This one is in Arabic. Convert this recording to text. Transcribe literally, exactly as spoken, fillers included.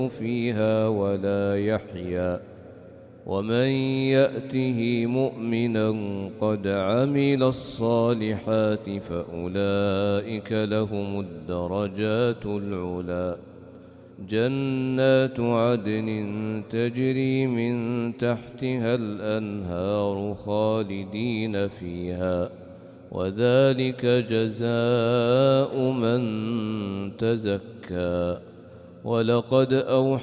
فيها ولا يحيا. ومن يأته مؤمنا قد عمل الصالحات فأولئك لهم الدرجات العلى. جنات عدن تجري من تحتها الأنهار خالدين فيها، وذلك جزاء من تزكى. ولقد أوحى